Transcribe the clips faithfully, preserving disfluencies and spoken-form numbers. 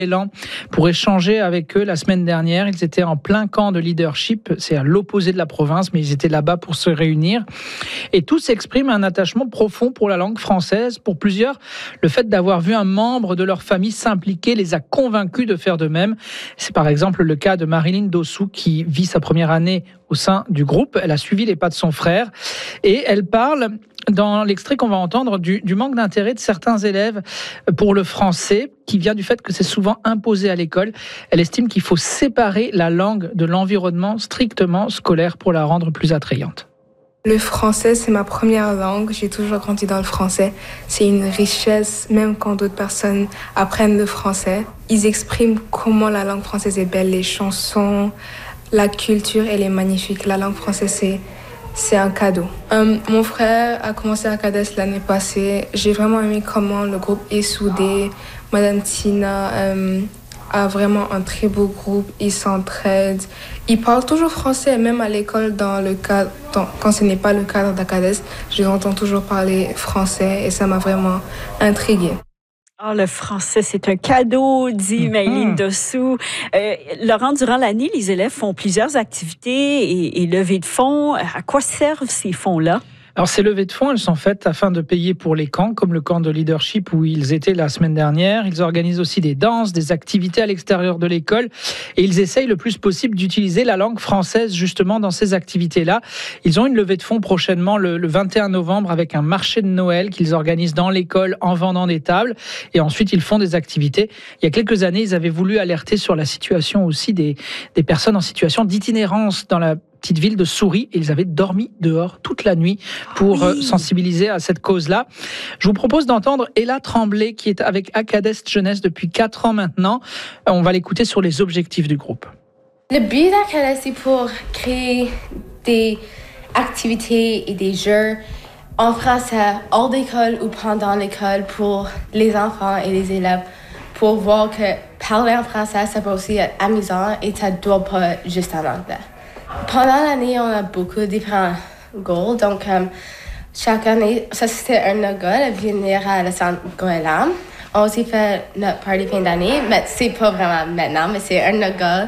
élan pour échanger avec eux la semaine dernière. Ils étaient en plein camp de leadership, c'est à l'opposé de la province, mais ils étaient là-bas pour se réunir. Et tous expriment un attachement profond pour la langue française. Pour plusieurs, le fait d'avoir vu un membre de leur famille s'impliquer les a convaincus de faire de même. C'est par exemple le cas de Marilyn Dossou qui vit sa première année au sein du groupe. Elle a suivi les pas de son frère et elle parle, dans l'extrait qu'on va entendre, du, du manque d'intérêt de certains élèves pour le français, qui vient du fait que c'est souvent imposé à l'école. Elle estime qu'il faut séparer la langue de l'environnement strictement scolaire pour la rendre plus attrayante. Le français, c'est ma première langue. J'ai toujours grandi dans le français. C'est une richesse, même quand d'autres personnes apprennent le français. Ils expriment comment la langue française est belle, les chansons, la culture, elle est magnifique. La langue française, c'est, c'est un cadeau. Euh, mon frère a commencé à Acadès l'année passée. J'ai vraiment aimé comment le groupe est soudé. Madame Tina euh, a vraiment un très beau groupe. Ils s'entraident. Ils parlent toujours français, même à l'école, dans le cadre, dans, quand ce n'est pas le cadre d'Acadès. Je les entends toujours parler français et ça m'a vraiment intriguée. Ah, le français, c'est un cadeau, dit mm-hmm. Marilyn Dossou. Euh, Laurent, durant l'année, les élèves font plusieurs activités et, et levées de fonds. À quoi servent ces fonds-là? Alors, ces levées de fonds, elles sont faites afin de payer pour les camps, comme le camp de leadership où ils étaient la semaine dernière. Ils organisent aussi des danses, des activités à l'extérieur de l'école et ils essayent le plus possible d'utiliser la langue française justement dans ces activités-là. Ils ont une levée de fonds prochainement le, le vingt et un novembre avec un marché de Noël qu'ils organisent dans l'école en vendant des tables et ensuite ils font des activités. Il y a quelques années, ils avaient voulu alerter sur la situation aussi des, des personnes en situation d'itinérance dans la petite ville de Souris et ils avaient dormi dehors toute la nuit pour oui. sensibiliser à cette cause-là. Je vous propose d'entendre Ella Tremblay qui est avec Acadès Jeunesse depuis quatre ans maintenant. On va l'écouter sur les objectifs du groupe. Le but d'Acadès, c'est pour créer des activités et des jeux en français hors d'école ou pendant l'école pour les enfants et les élèves pour voir que parler en français, ça peut aussi être amusant et ça ne doit pas juste en anglais. Pendant l'année, on a beaucoup de différents goals. Donc, um, chaque année, ça c'était un de nos goals, venir à la centre Goéland. On a aussi fait notre party fin d'année, mais c'est pas vraiment maintenant, mais c'est un de nos goals.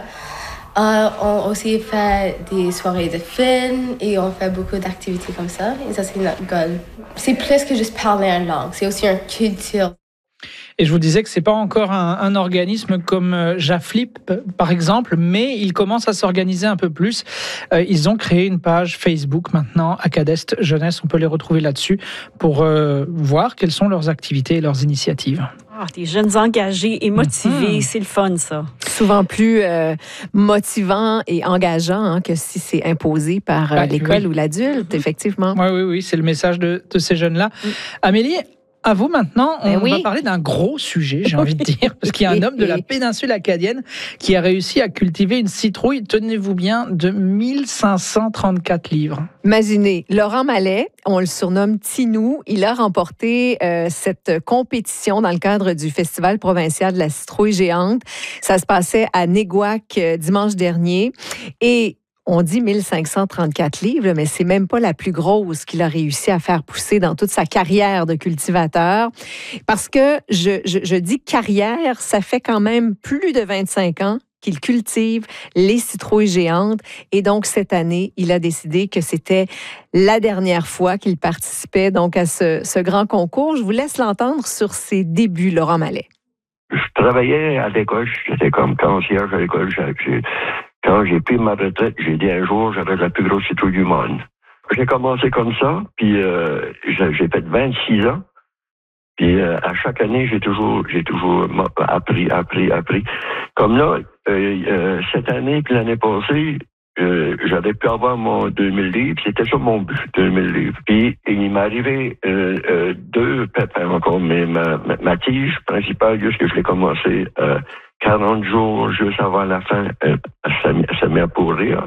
Uh, on a aussi fait des soirées de films et on fait beaucoup d'activités comme ça. Et ça, c'est notre goal. C'est plus que juste parler une langue, c'est aussi une culture. Et je vous disais que c'est pas encore un, un organisme comme Jaflip, par exemple, mais ils commencent à s'organiser un peu plus. Euh, ils ont créé une page Facebook maintenant, Acadès Jeunesse. On peut les retrouver là-dessus pour euh, voir quelles sont leurs activités et leurs initiatives. Ah, des jeunes engagés et motivés, mmh. c'est le fun, ça. Souvent plus euh, motivant et engageant hein, que si c'est imposé par euh, ah, l'école oui. ou l'adulte, effectivement. Oui, oui, oui, c'est le message de, de ces jeunes-là. Mmh. Amélie, à vous maintenant, on oui. va parler d'un gros sujet, j'ai envie de dire, parce qu'il y a un homme de la péninsule acadienne qui a réussi à cultiver une citrouille, tenez-vous bien, de mille cinq cent trente-quatre livres. Imaginez, Laurent Mallet, on le surnomme Tinou, il a remporté euh, cette compétition dans le cadre du Festival provincial de la citrouille géante. Ça se passait à Néguac euh, dimanche dernier et on dit mille cinq cent trente-quatre livres, mais c'est même pas la plus grosse qu'il a réussi à faire pousser dans toute sa carrière de cultivateur. Parce que je, je, je dis carrière, ça fait quand même plus de vingt-cinq ans qu'il cultive les citrouilles géantes. Et donc, cette année, il a décidé que c'était la dernière fois qu'il participait donc à ce, ce grand concours. Je vous laisse l'entendre sur ses débuts, Laurent Mallet. Je travaillais à l'école, j'étais comme concierge à l'école. J'ai... Quand j'ai pris ma retraite, j'ai dit un jour, j'avais la plus grosse citrouille du monde. J'ai commencé comme ça, puis euh, j'ai fait vingt-six ans. Puis euh, à chaque année, j'ai toujours, j'ai toujours appris, appris, appris. Comme là, euh, euh, cette année puis l'année passée, euh, j'avais pu avoir mon deux mille livres. C'était ça mon but, deux mille livres. Puis il m'est arrivé euh, euh, deux pépins encore, mais ma, ma, ma tige principale, juste que je l'ai commencé euh, quarante jours juste avant la fin, euh, ça, ça m'a pourrir.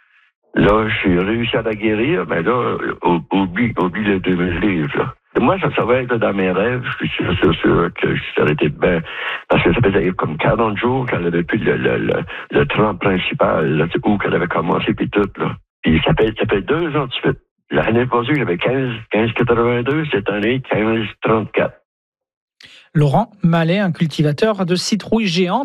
Là, j'ai réussi à la guérir, mais là, oublie, oublie les deux mille livres. Là. Moi, ça, ça va être dans mes rêves. Je suis sûr, sûr, sûr que ça aurait été bien. Parce que ça faisait comme quarante jours qu'elle avait plus le, le, le, le tronc principal, là, où qu'elle avait commencé, puis tout. Là. Puis ça fait, ça fait deux ans de suite. L'année passée, j'avais quinze, quinze quatre-vingt-deux. Cette année, quinze trente-quatre. Laurent Mallet, un cultivateur de citrouilles géantes.